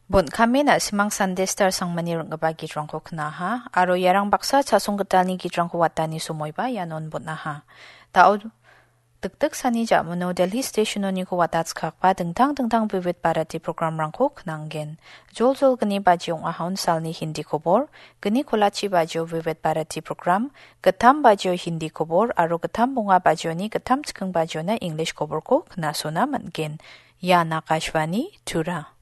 Bon kami na simang Sunday Star sang manirang nga ba gidrang ko kna ha. Aro yarang baksa chasong gatal ni gidrang ko wata ni sumoy ba yanon bon na ha. Tao 득득 산이자 문어 델히 스테이션이 고 와다츠 각바 등탕 비빗 바라티 프로그램 랑코 knanggen. 졸졸 그니 바지용 아하운 살니 힌디 코볼 그니 콜라치 바지오 비빗 바라티 프로그램 그탐 바지오 힌디 코볼 아로 그탐 봉아 바지오니 그탐 츠킹 바지오나 잉글리시 코볼코 그나소나 만겐. 야 나카시바니 투라